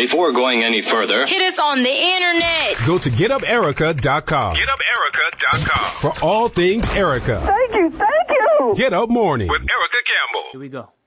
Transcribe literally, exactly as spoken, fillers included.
Before going any further, hit us on the internet. Go to get up erica dot com. get up erica dot com. For all things Erica. Thank you, thank you. Get Up Mornings. With Erica Campbell. Here we go.